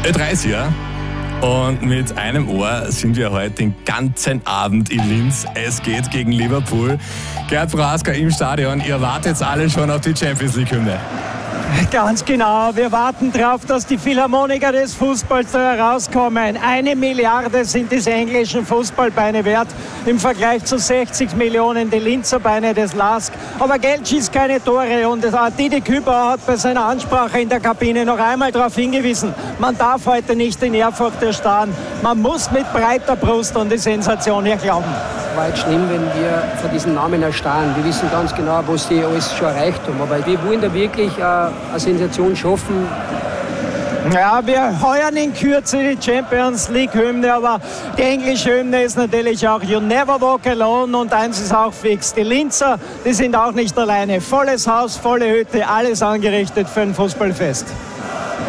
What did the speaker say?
Ö30, ja. Und mit einem Ohr sind wir heute den ganzen Abend in Linz. Es geht gegen Liverpool. Gerd Prohaska im Stadion. Ihr wartet alle schon auf die Champions League-Hymne. Ganz genau. Wir warten darauf, dass die Philharmoniker des Fußballs da herauskommen. 1 Milliarde sind diese englischen Fußballbeine wert im Vergleich zu 60 Millionen die Linzer Beine des LASK. Aber Geld schießt keine Tore und Didi Kübauer hat bei seiner Ansprache in der Kabine noch einmal darauf hingewiesen, man darf heute nicht in Ehrfurcht erstarren. Man muss mit breiter Brust an die Sensation hier glauben. War jetzt schlimm, wenn wir vor diesen Namen erstarren. Wir wissen ganz genau, was die alles schon erreicht haben. Aber wir wollen da wirklich eine Sensation schaffen. Ja, wir heuern in Kürze die Champions League-Hymne, aber die englische Hymne ist natürlich auch You Never Walk Alone und eins ist auch fix. Die Linzer, die sind auch nicht alleine. Volles Haus, volle Hütte, alles angerichtet für ein Fußballfest.